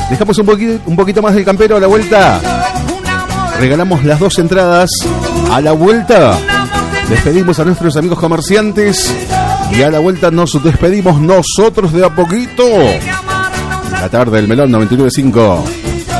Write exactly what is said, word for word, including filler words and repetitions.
Dejamos un poquito, un poquito más del campero a la vuelta. Regalamos las dos entradas a la vuelta. Despedimos a nuestros amigos comerciantes. Y a la vuelta nos despedimos nosotros de a poquito. La tarde del Melón noventa y nueve punto cinco.